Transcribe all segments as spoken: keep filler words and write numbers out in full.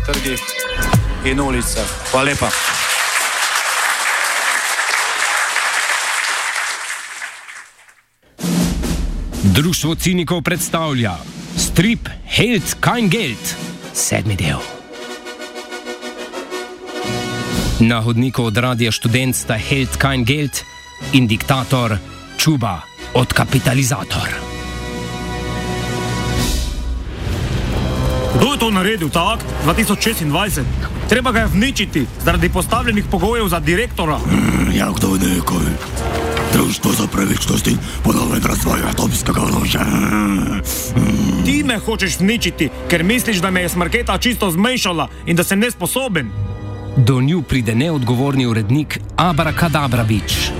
trgih in ulicah. Hvala lepa. Društvo cinikov predstavlja strip Held kein Geld, sedmi del. Na hodniku od Radia Študent sta Held kein Geld in diktator Čuba od Kapitalizator. Kdo je to naredil, ta akt dva tisoč šestindvajset? Treba ga je vničiti zaradi postavljenih pogojev za direktora. Mm, ja, kdo nekaj? Društvo za pravičnost in ponoven razvoj atomskega orožja. Mm. Ti me hočeš vničiti, ker misliš, da me je smrketa čisto zmešala in da sem nesposoben. Do nju pride neodgovorni urednik Abracadabrabič.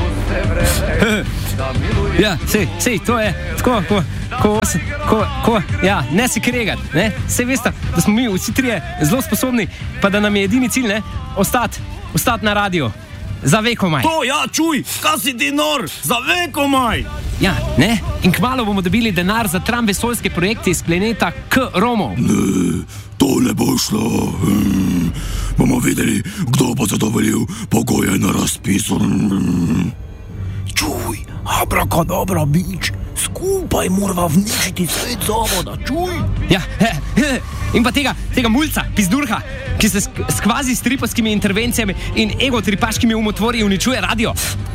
Ja, sej, sej, to je tako, ko, ko, ko, ko, ja, ne se kregat, ne, sej veste, da smo mi vsi trije zelo sposobni, pa da nam je edini cilj, ne, ostati, ostati na radiju, za vekomaj. To, ja, čuj, kaj si ti nor, za vekomaj. Ja, ne, in kmalu bomo dobili denar za tram vesoljske projekte iz planeta K Romov. Ne, to ne bo šlo. Hmm. Bomo videli, kdo bo zadovoljil pogoje na razpisu. Hmm. Čuj, Abracadabrabič, skupaj morava vničiti svet zavoda, čuj. Ja, he, he, in pa tega, tega mulca, pizdurha, ki se s, s kvazi stripovskimi intervencijami in egotripaškimi umotvori uničuje radio.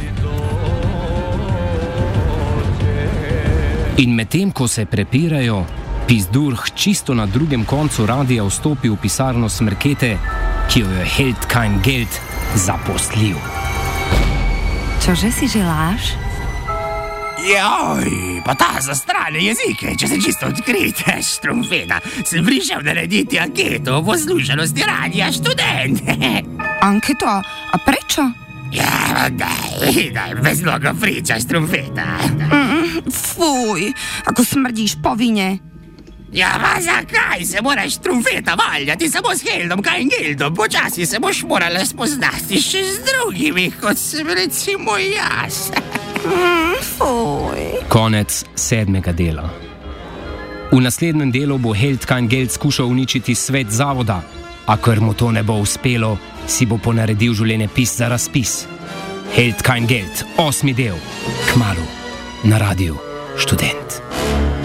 In medtem, ko se prepirajo, pizdurh čisto na drugem koncu radia vstopi v pisarno smrkete, ki jo je Held kein Geld zaposlil. Čože si želaš? Joj, pa ta za strane jezike, če se čisto odkrite, Štrumfeta, sem prišel narediti anketo o poslušanosti Radia Študent. Anketo? A prečo? Ja, daj, daj, bez mnogo priča, Štrumfeta. Mm, fuj, ako smrdiš po vine. Ja, pa zakaj se moraš, Štrumfeta, valjati samo s Heldom kein Geldom? Počasi se boš morala spoznati še z drugimi, kot sem recimo jaz. Mm, fuj. Konec sedmega dela. V naslednjem delu bo Held kein Geld skušal uničiti svet zavoda, a ker mu to ne bo uspelo, si bo ponaredil življenjepis za razpis. Held kein Geld, osmi del, kmalu na Radiu Študent.